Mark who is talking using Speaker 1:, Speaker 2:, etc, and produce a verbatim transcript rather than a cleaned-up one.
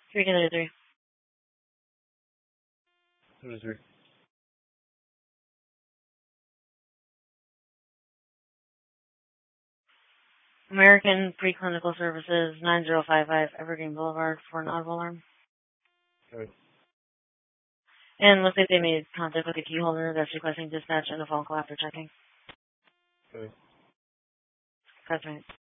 Speaker 1: three Canada three.
Speaker 2: thirty-three.
Speaker 1: American Preclinical Services, nine zero five five Evergreen Boulevard for an audible alarm.
Speaker 2: Okay.
Speaker 1: And looks like they made contact with the key holder that's requesting dispatch and a phone call after checking.
Speaker 2: Okay.
Speaker 1: That's right.